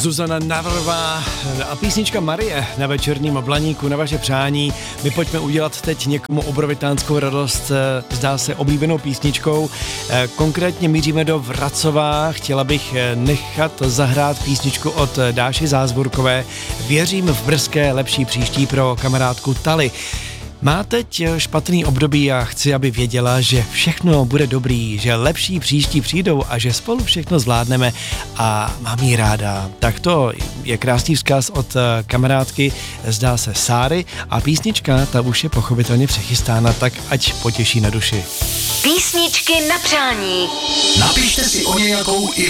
Zuzana Navrová a písnička Marie na večerním blaníku na vaše přání. My pojďme udělat teď někomu obrovitánskou radost, zdá se oblíbenou písničkou. Konkrétně míříme do Vracova. Chtěla bych nechat zahrát písničku od Dáši Zázvorkové. Věřím v brzké lepší příští pro kamarádku Tali. Má teď špatný období a chci, aby věděla, že všechno bude dobrý, že lepší příští přijdou a že spolu všechno zvládneme a mám jí ráda. Tak to je krásný vzkaz od kamarádky, zdá se Sáry, a písnička ta už je pochopitelně přechystána, tak ať potěší na duši. Písničky na přání. Napište si o nějakou i